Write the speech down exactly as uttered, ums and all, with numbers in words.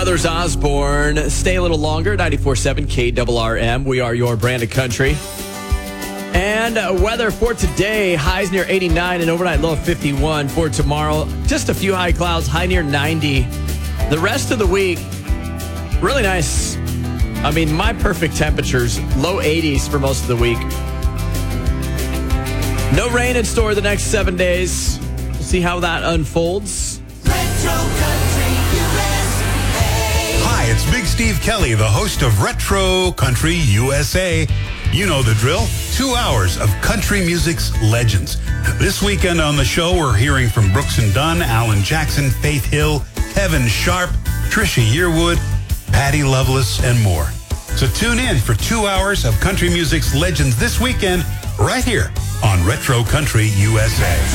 Brothers Osborne. Stay a little longer. ninety-four point seven K R R M. We are your brand of country. And uh, weather for today, highs near eighty-nine and overnight low of fifty-one. For tomorrow, just a few high clouds, high near ninety. The rest of the week, really nice. I mean, my perfect temperatures, low eighties for most of the week. No rain in store the next seven days. We'll see how that unfolds. Retro Country U S A. Hi, it's Big Steve Kelly, the host of Retro Country U S A. You know the drill. Two hours of country music's legends. This weekend on the show, we're hearing from Brooks and Dunn, Alan Jackson, Faith Hill, Kevin Sharp, Trisha Yearwood, Patty Loveless, and more. So tune in for two hours of country music's legends this weekend, right here on Retro Country U S A.